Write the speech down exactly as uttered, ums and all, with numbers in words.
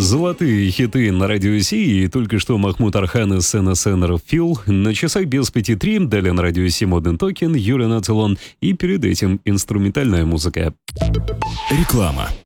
Золотые хиты на радио Си, и только что Махмуд Архан и Сена Сенер Фил. На часах без пяти три, далее на радио Си Моден Токен, Юрий Нацелон, и перед этим инструментальная музыка. Реклама.